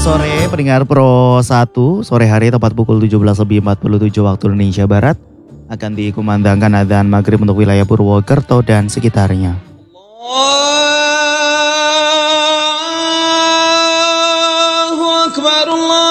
Sore pendengar Pro 1, sore hari tepat pukul 17.47 waktu Indonesia Barat akan dikumandangkan adzan maghrib untuk wilayah Purwokerto dan sekitarnya. Allahu Akbar, Allah.